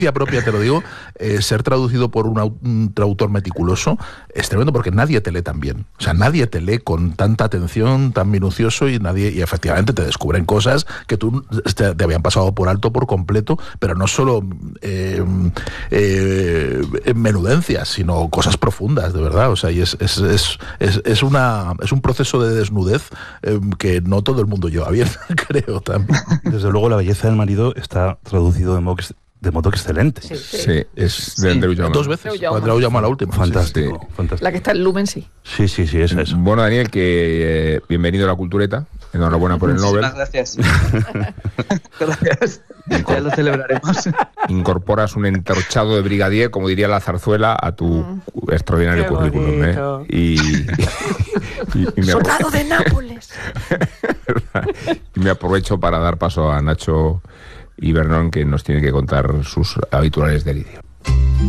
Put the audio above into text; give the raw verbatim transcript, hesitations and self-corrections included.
propia, te lo digo, eh, ser traducido por un, au- un traductor meticuloso es tremendo, porque nadie te lee tan bien. O sea, nadie te lee con tanta atención, tan minucioso, y nadie y efectivamente te descubren cosas que tú te, te habían pasado por alto por completo, pero no solo eh, eh, menudencias, sino cosas profundas, de verdad. O sea, y es, es, es, es, es, una, es un proceso de desnudez eh, que no todo el mundo lleva bien, creo también. Desde luego, La belleza del marido está traducido de modo, de modo excelente. Sí, sí. Sí, es Sí. de Andreu Jaume. Dos veces. Andreu Jaume. Andreu Jaume a la última. Fantástico, Sí, fantástico. La que está en Lumen, sí. Sí, sí, sí, esa es. Bueno, Daniel, que eh, bienvenido a La Cultureta. Enhorabuena por el Nobel. Muchísimas gracias. Gracias. Ya lo celebraremos. Incorporas un entorchado de brigadier, como diría la Zarzuela, a tu Mm. extraordinario Qué currículum. ¿eh? bonito. Y, y, y me Soldado de Nápoles. y me aprovecho para dar paso a Nacho y Bernón, que nos tiene que contar sus habituales delirios.